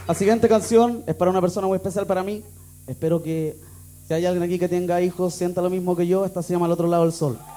La siguiente canción es para una persona muy especial para mí. Espero que si hay alguien aquí que tenga hijos sienta lo mismo que yo. Esta se llama Al otro lado del sol.